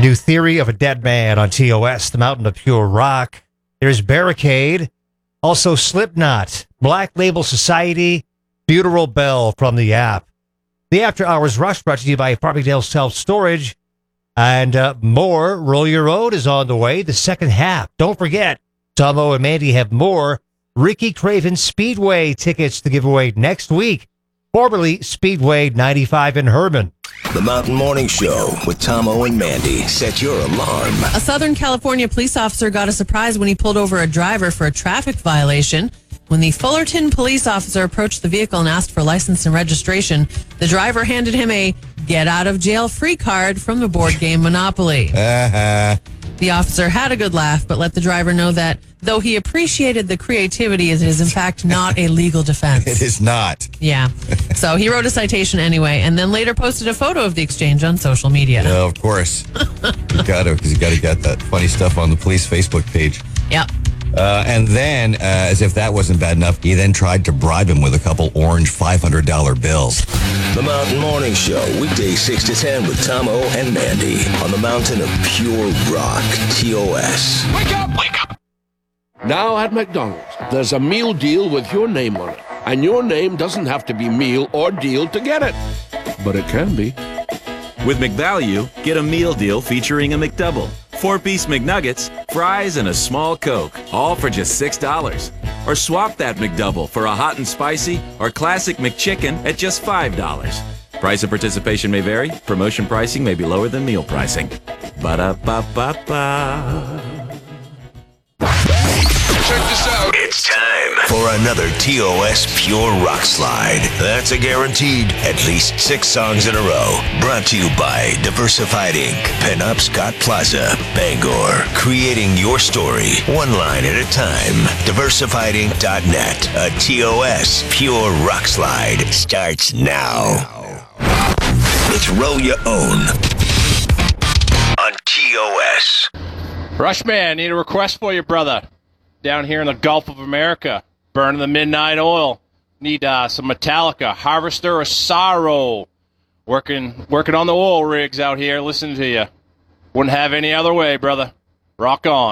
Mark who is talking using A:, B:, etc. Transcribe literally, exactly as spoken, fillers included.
A: New Theory of a Dead Man on T O S, The Mountain of Pure Rock. There's Barricade. Also Slipknot, Black Label Society, Funeral Bell from the app. The After Hours Rush brought to you by Farmingdale Self Storage. And uh, more. Roll Your Own is on the way. The second half. Don't forget, Tomo and Mandy have more Ricky Craven Speedway tickets to give away next week. Formerly Speedway ninety-five in Herman.
B: The Mountain Morning Show with Tomo and Mandy. Set your alarm.
C: A Southern California police officer got a surprise when he pulled over a driver for a traffic violation. When the Fullerton police officer approached the vehicle and asked for license and registration, the driver handed him a get-out-of-jail-free card from the board game Monopoly.
D: Uh-huh.
C: The officer had a good laugh, but let the driver know that though he appreciated the creativity, it is in fact not a legal defense.
D: It is not.
C: Yeah. So he wrote a citation anyway, and then later posted a photo of the exchange on social media.
D: Yeah, of course. You got to, because you got to get that funny stuff on the police Facebook page.
C: Yep.
D: Uh, and then, uh, as if that wasn't bad enough, he then tried to bribe him with a couple orange five hundred dollar bills.
B: The Mountain Morning Show, weekdays six to ten with Tomo and Mandy on the Mountain of Pure Rock, T O S.
E: Wake up! Wake up! Now at McDonald's, there's a meal deal with your name on it. And your name doesn't have to be meal or deal to get it. But it can be.
F: With McValue, get a meal deal featuring a McDouble, four-piece McNuggets, fries, and a small Coke, all for just six dollars. Or swap that McDouble for a hot and spicy or classic McChicken at just five dollars. Price of participation may vary. Promotion pricing may be lower than meal pricing. Ba-da-ba-ba-ba.
B: Check this out. It's time for another T O S Pure Rock Slide. That's a guaranteed at least six songs in a row. Brought to you by Diversified Incorporated. Pinup Scott Plaza, Bangor. Creating your story one line at a time. diversified inc dot net. A T O S Pure Rock Slide starts now. It's Roll Your Own on T O S.
G: Rushman, need a request for you, brother. Down here in the Gulf of America, burning the midnight oil. Need uh, some Metallica, Harvester of Sorrow. Working, working on the oil rigs out here. Listening to you. Wouldn't have any other way, brother. Rock on.